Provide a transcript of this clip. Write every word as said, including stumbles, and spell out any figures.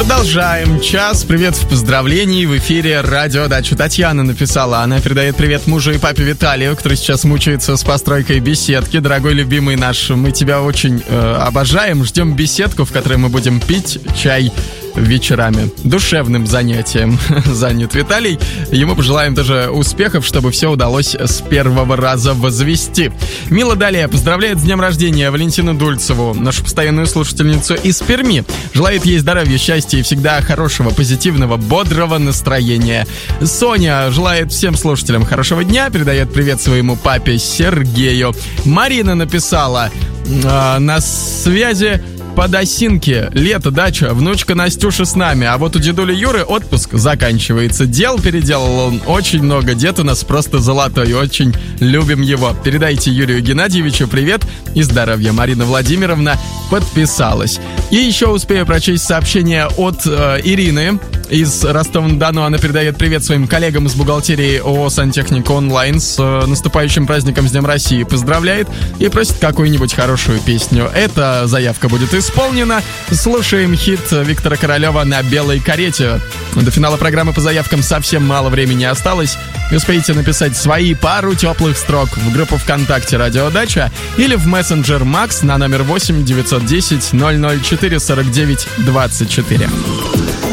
Продолжаем. Час приветов, поздравлений в эфире радио Дача. Татьяна написала, она передает привет мужу и папе Виталию, который сейчас мучается с постройкой беседки. Дорогой любимый наш, мы тебя очень э, обожаем. Ждем беседку, в которой мы будем пить чай вечерами. Душевным занятием занят Виталий. Ему пожелаем тоже успехов, чтобы все удалось с первого раза возвести. Мила далее поздравляет с днем рождения Валентину Дульцеву, нашу постоянную слушательницу из Перми. Желает ей здоровья, счастья и всегда хорошего, позитивного, бодрого настроения. Соня желает всем слушателям хорошего дня, передает привет своему папе Сергею. Марина написала э, на связи подосинки, лето, дача, внучка Настюша с нами. А вот у дедули Юры отпуск заканчивается. Дел переделал он очень много. Дед у нас просто золотой, очень любим его. Передайте Юрию Геннадьевичу привет и здоровья. Марина Владимировна подписалась. И еще успею прочесть сообщение от э, Ирины из Ростова-на-Дону. Она передает привет своим коллегам из бухгалтерии ООО «Сантехника Онлайн» с э, наступающим праздником с Днем России. Поздравляет и просит какую-нибудь хорошую песню. Эта заявка будет исполнена. Слушаем хит Виктора Королева «На белой карете». До финала программы по заявкам совсем мало времени осталось. Успейте написать свои пару теплых строк в группу ВКонтакте «Радио Дача» или в мессенджер Макс на номер восемь девятьсот десять ноль ноль четыре сорок девять двадцать четыре.